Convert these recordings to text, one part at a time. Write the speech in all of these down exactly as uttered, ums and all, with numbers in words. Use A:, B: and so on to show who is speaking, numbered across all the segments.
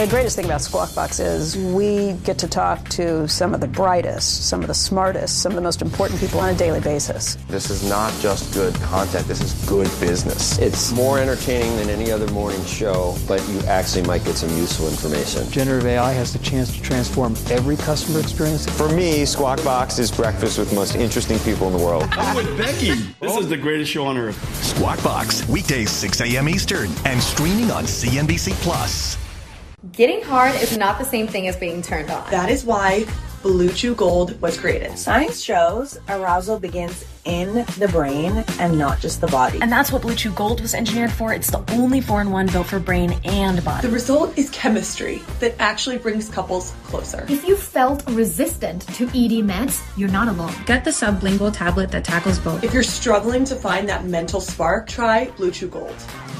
A: The greatest thing about Squawk Box is we get to talk to some of the brightest, some of the smartest, some of the most important people on a daily basis.
B: This is not just good content. This is good business. It's more entertaining than any other morning show, but you actually might get some useful information.
C: Generative A I has the chance to transform every customer experience.
D: For me, Squawk Box is breakfast with the most interesting people in the world.
E: I'm with Becky. This is the greatest show on earth.
F: Squawk Box, weekdays six a.m. Eastern and streaming on C N B C Plus.
G: Getting hard is not the same thing as being turned on.
H: That is why Blue Chew Gold was created.
I: Science shows arousal begins in the brain and not just the body.
J: And that's what Blue Chew Gold was engineered for. It's the only four in one built for brain and body.
H: The result is chemistry that actually brings couples closer.
K: If you felt resistant to E D meds, you're not alone.
L: Get the sublingual tablet that tackles both.
H: If you're struggling to find that mental spark, try Blue Chew Gold.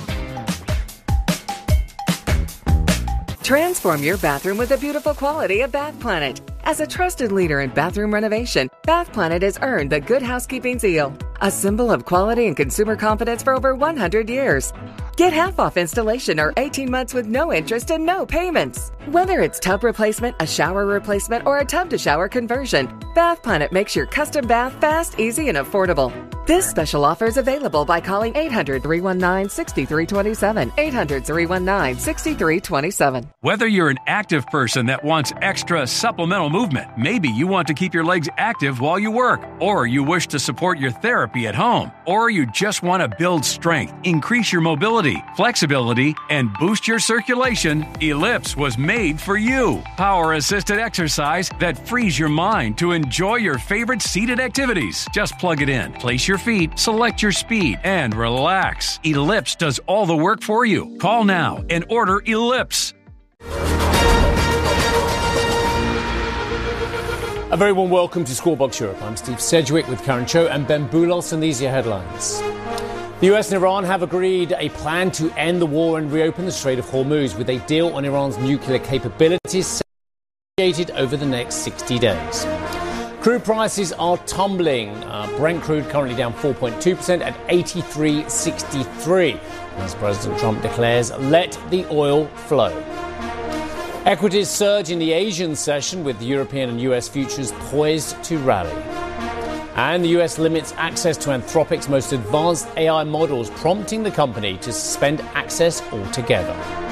M: Transform your bathroom with the beautiful quality of Bath Planet. As a trusted leader in bathroom renovation, Bath Planet has earned the Good Housekeeping seal, a symbol of quality and consumer confidence for over one hundred years. Get half off installation or eighteen months with no interest and no payments. Whether it's tub replacement, a shower replacement, or a tub-to-shower conversion, Bath Planet makes your custom bath fast, easy, and affordable. This special offer is available by calling eight hundred, three one nine, six three two seven, eight hundred, three one nine, six three two seven.
N: Whether you're an active person that wants extra supplemental movement, maybe you want to keep your legs active while you work, or you wish to support your therapy at home, or you just want to build strength, increase your mobility, flexibility, and boost your circulation, Ellipse was made for you. Power-assisted exercise that frees your mind to enjoy your favorite seated activities. Just plug it in, place your feet, select your speed, and relax. Ellipse does all the work for you. Call now and order Ellipse.
O: A very warm welcome to Squawk Box Europe. I'm Steve Sedgwick with Karen Cho and Ben Boulos, and these are your headlines. The U S and Iran have agreed a plan to end the war and reopen the Strait of Hormuz, with a deal on Iran's nuclear capabilities negotiated over the next sixty days. Crude prices are tumbling. Uh, Brent crude currently down four point two percent at eighty-three sixty-three as President Trump declares, let the oil flow. Equities surge in the Asian session, with the European and U S futures poised to rally. And the U S limits access to Anthropic's most advanced A I models, prompting the company to suspend access altogether.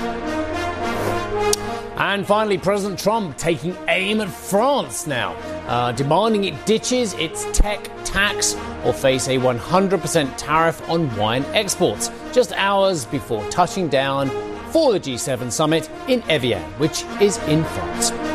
O: And finally, President Trump taking aim at France now, uh, demanding it ditches its tech tax or face a one hundred percent tariff on wine exports, just hours before touching down for the G seven summit in Evian, which is in France.